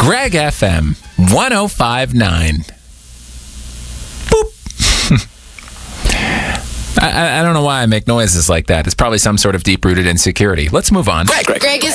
Greg FM 105.9. Boop. I don't know why I make noises like that. It's probably some sort of deep-rooted insecurity. Let's move on. Greg is